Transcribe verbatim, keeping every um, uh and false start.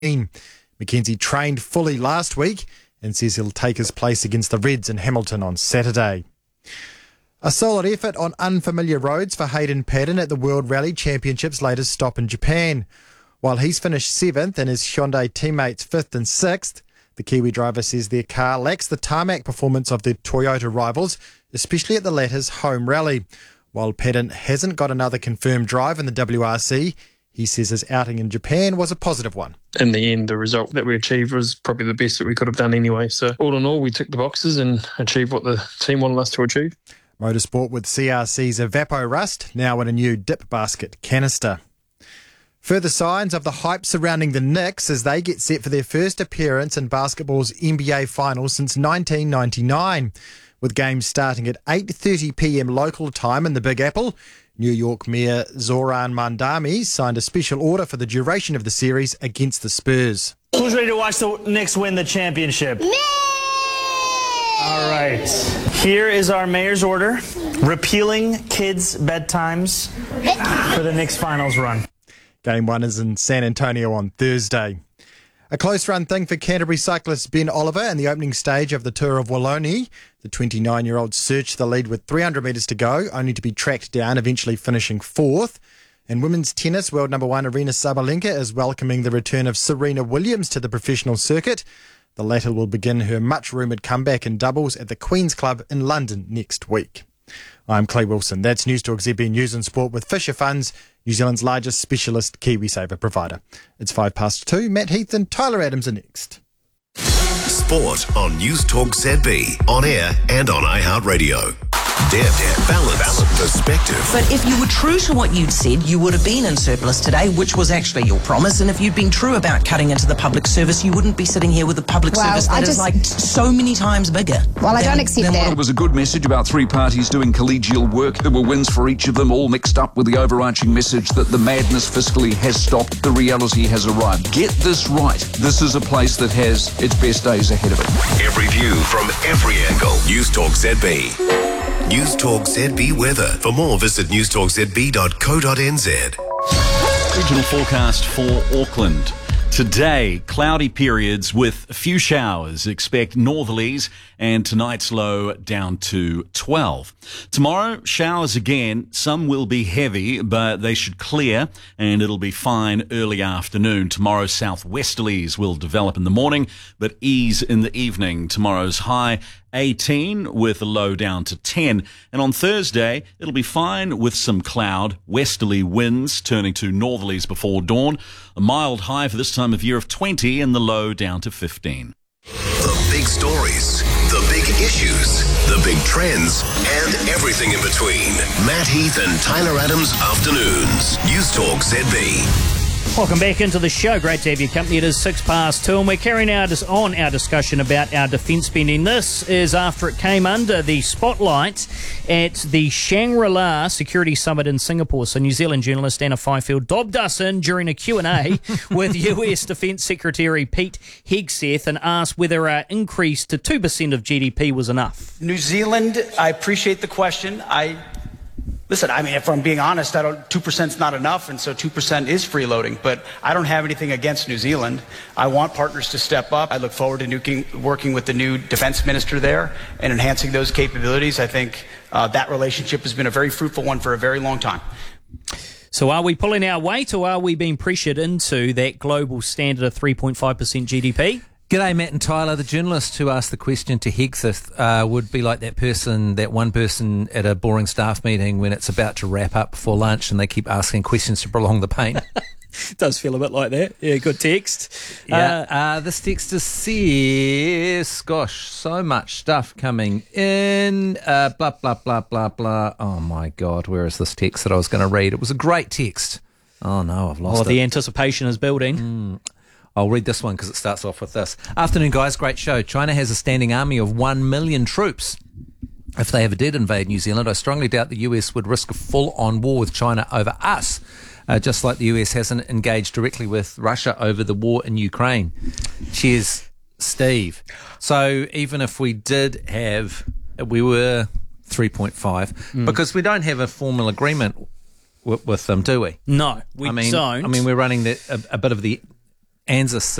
Mackenzie trained fully last week and says he'll take his place against the Reds in Hamilton on Saturday. A solid effort on unfamiliar roads for Hayden Paddon at the World Rally Championships' latest stop in Japan. While he's finished seventh and his Hyundai teammates fifth and sixth, the Kiwi driver says their car lacks the tarmac performance of their Toyota rivals, especially at the latter's home rally. While Paddon hasn't got another confirmed drive in the W R C, he says his outing in Japan was a positive one. In the end, the result that we achieved was probably the best that we could have done anyway. So all in all, we ticked the boxes and achieved what the team wanted us to achieve. Motorsport with C R C's Evapo Rust, now in a new dip basket canister. Further signs of the hype surrounding the Knicks as they get set for their first appearance in basketball's N B A Finals since nineteen ninety-nine. With games starting at eight thirty p m local time in the Big Apple, New York Mayor Zoran Mandami signed a special order for the duration of the series against the Spurs. Who's ready to watch the Knicks win the championship? Me! All right. Here is our mayor's order, repealing kids' bedtimes for the Knicks finals run. Game one is in San Antonio on Thursday. A close run thing for Canterbury cyclist Ben Oliver in the opening stage of the Tour of Wallonie. The twenty-nine-year-old surged the lead with three hundred metres to go, only to be tracked down, eventually finishing fourth. In women's tennis, world number one Aryna Sabalenka is welcoming the return of Serena Williams to the professional circuit. The latter will begin her much-rumoured comeback in doubles at the Queen's Club in London next week. I'm Clay Wilson. That's News Talk Z B News and Sport with Fisher Funds, New Zealand's largest specialist KiwiSaver provider. It's five past two. Matt Heath and Tyler Adams are next. Sport on News Talk Z B, on air and on iHeartRadio. Depth, balance, balance, perspective. But if you were true to what you'd said, you would have been in surplus today, which was actually your promise. And if you'd been true about cutting into the public service, you wouldn't be sitting here with a public well, service that I is just, like so many times bigger. Well, I than, don't accept that. It was a good message about three parties doing collegial work. There were wins for each of them, all mixed up with the overarching message that the madness fiscally has stopped, the reality has arrived. Get this right. This is a place that has its best days ahead of it. Every view from every angle. News Talk Z B. News Talk Z B weather. For more, visit news talk z b dot co dot n z. Regional forecast for Auckland. Today, cloudy periods with a few showers. Expect northerlies and tonight's low down to twelve. Tomorrow, showers again. Some will be heavy, but they should clear and it'll be fine early afternoon. Tomorrow, southwesterlies will develop in the morning, but ease in the evening. Tomorrow's high eighteen with a low down to ten. And on Thursday, it'll be fine with some cloud, westerly winds turning to northerlies before dawn. A mild high for this time of year of twenty and the low down to fifteen. The big stories, the big issues, the big trends, and everything in between. Matt Heath and Tyler Adams Afternoons. News Talk Z B. Welcome back into the show. Great to have your company. It is six past two and we're carrying our dis- on our discussion about our defence spending. This is after it came under the spotlight at the Shangri-La Security Summit in Singapore. So New Zealand journalist Anna Fifield dobbed us in during a Q and A with U S Defence Secretary Pete Hegseth and asked whether our increase to two percent of G D P was enough. New Zealand, I appreciate the question. I... Listen, I mean, if I'm being honest, I don't, two percent is not enough, and so two percent is freeloading. But I don't have anything against New Zealand. I want partners to step up. I look forward to nuking, working with the new defense minister there and enhancing those capabilities. I think uh, that relationship has been a very fruitful one for a very long time. So are we pulling our weight or are we being pressured into that global standard of three point five percent G D P? G'day, Matt and Tyler. The journalist who asked the question to Hegseth uh, would be like that person, that one person at a boring staff meeting when it's about to wrap up before lunch and they keep asking questions to prolong the pain. Does feel a bit like that. Yeah, good text. Yeah, uh, uh, this text says, gosh, so much stuff coming in. Uh, blah, blah, blah, blah, blah. Oh, my God, where is this text that I was going to read? It was a great text. Oh, no, I've lost oh, it. The anticipation is building. Mm. I'll read this one because it starts off with this. Afternoon, guys. Great show. China has a standing army of one million troops. If they ever did invade New Zealand, I strongly doubt the U S would risk a full-on war with China over us, uh, just like the U S hasn't engaged directly with Russia over the war in Ukraine. Cheers, Steve. So even if we did have, we were three point five, mm. because we don't have a formal agreement w- with them, do we? No, we I mean, don't. I mean, we're running the, a, a bit of the ANZUS